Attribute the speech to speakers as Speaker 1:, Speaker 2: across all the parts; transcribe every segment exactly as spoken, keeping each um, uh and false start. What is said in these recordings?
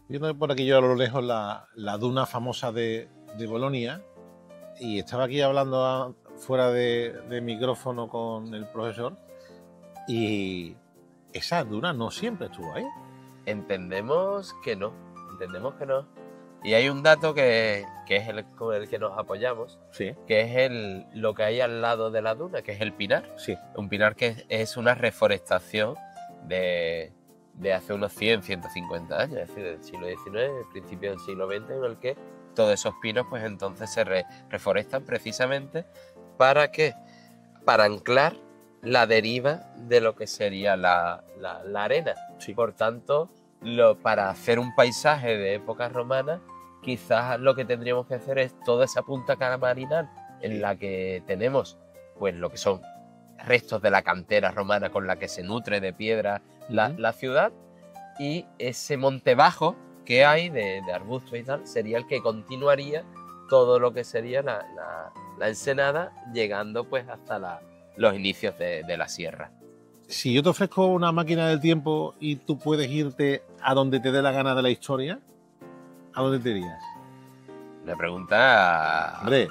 Speaker 1: Viendo por aquí yo a lo lejos la, la duna famosa de, de Bolonia, y estaba aquí hablando a, fuera de, de micrófono con el profesor, y esa duna no siempre estuvo ahí.
Speaker 2: Entendemos que no, entendemos que no. Y hay un dato que, que es el con el que nos apoyamos,
Speaker 1: Sí.
Speaker 2: que es el, lo que hay al lado de la duna, que es el pinar.
Speaker 1: Sí.
Speaker 2: Un pinar que es, es una reforestación de, de hace unos cien, ciento cincuenta años, es decir, del siglo diecinueve, principio del siglo veinte, en el que todos esos pinos pues entonces se re, reforestan precisamente para ¿qué? Para anclar la deriva de lo que sería la, la, la arena.
Speaker 1: Sí.
Speaker 2: Por tanto, lo, para hacer un paisaje de época romana, quizás lo que tendríamos que hacer es toda esa punta camarinal en la que tenemos pues lo que son restos de la cantera romana con la que se nutre de piedra la,
Speaker 1: Uh-huh.
Speaker 2: la ciudad, y ese monte bajo que hay de, de arbustos y tal sería el que continuaría todo lo que sería la, la, la ensenada, llegando pues hasta la, los inicios de, de la sierra.
Speaker 1: Si yo te ofrezco una máquina del tiempo y tú puedes irte a donde te dé la gana de la historia, ¿a dónde te irías?
Speaker 2: La pregunta...
Speaker 1: Hombre,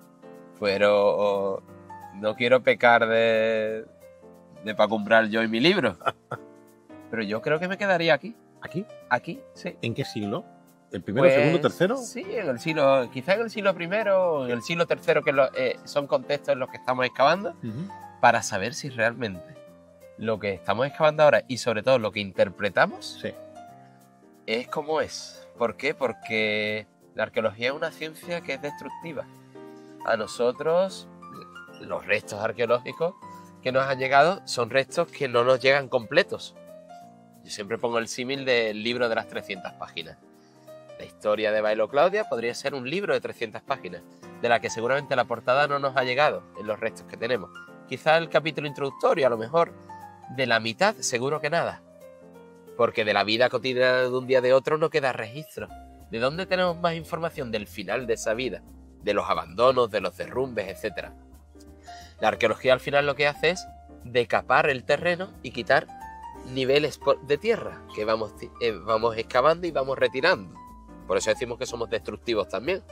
Speaker 2: pero no quiero pecar de, de para comprar yo y mi libro. Pero yo creo que me quedaría aquí.
Speaker 1: ¿aquí?
Speaker 2: Aquí, sí.
Speaker 1: ¿En qué siglo? ¿El primero,
Speaker 2: Pues,
Speaker 1: segundo, tercero?
Speaker 2: Sí, en el siglo, quizá en el siglo primero o en el siglo tercero, que lo, eh, son contextos en los que estamos excavando,
Speaker 1: Uh-huh.
Speaker 2: para saber si realmente lo que estamos excavando ahora y sobre todo lo que interpretamos
Speaker 1: Sí.
Speaker 2: es como es. ¿Por qué? Porque la arqueología es una ciencia que es destructiva. A nosotros, los restos arqueológicos que nos han llegado son restos que no nos llegan completos. Yo siempre pongo el símil del libro de las trescientas páginas. La historia de Bailo Claudia podría ser un libro de trescientas páginas, de la que seguramente la portada no nos ha llegado en los restos que tenemos. Quizá el capítulo introductorio, a lo mejor, de la mitad, seguro que nada. Porque de la vida cotidiana de un día de otro no queda registro. ¿De dónde tenemos más información del final de esa vida? De los abandonos, de los derrumbes, etcétera. La arqueología al final lo que hace es decapar el terreno y quitar niveles de tierra que vamos, eh, vamos excavando y vamos retirando. Por eso decimos que somos destructivos también.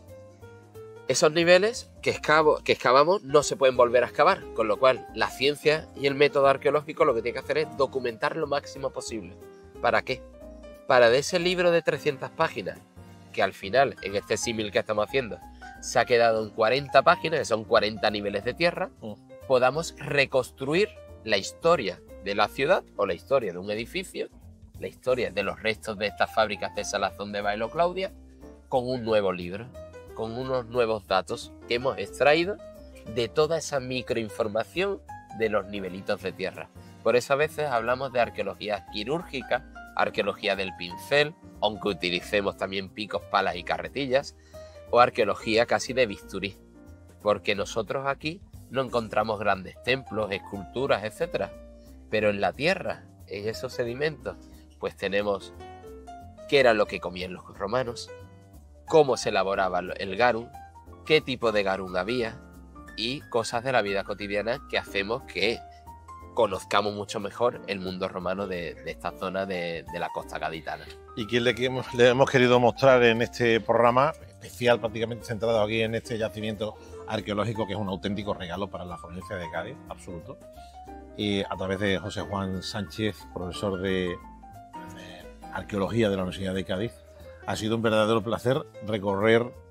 Speaker 2: Esos niveles que, excavo, que excavamos no se pueden volver a excavar, con lo cual la ciencia y el método arqueológico lo que tiene que hacer es documentar lo máximo posible. ¿Para qué? Para de ese libro de trescientas páginas, que al final, en este símil que estamos haciendo, se ha quedado en cuarenta páginas, que son cuarenta niveles de tierra,
Speaker 1: Uh.
Speaker 2: podamos reconstruir la historia de la ciudad o la historia de un edificio, la historia de los restos de estas fábricas de salazón de Bailo Claudia, con un nuevo libro, con unos nuevos datos que hemos extraído de toda esa microinformación de los nivelitos de tierra. Por eso a veces hablamos de arqueología quirúrgica, arqueología del pincel, aunque utilicemos también picos, palas y carretillas, o arqueología casi de bisturí, porque nosotros aquí no encontramos grandes templos, esculturas, etcétera, pero en la tierra, en esos sedimentos, pues tenemos qué era lo que comían los romanos, cómo se elaboraba el garum, qué tipo de garum había y cosas de la vida cotidiana que hacemos que conozcamos mucho mejor el mundo romano de, de esta zona de, de la costa gaditana.
Speaker 1: Y que le, que hemos, le hemos querido mostrar en este programa especial, prácticamente centrado aquí en este yacimiento arqueológico, que es un auténtico regalo para la provincia de Cádiz, absoluto, y a través de José Juan Sánchez, profesor de eh, Arqueología de la Universidad de Cádiz. Ha sido un verdadero placer recorrer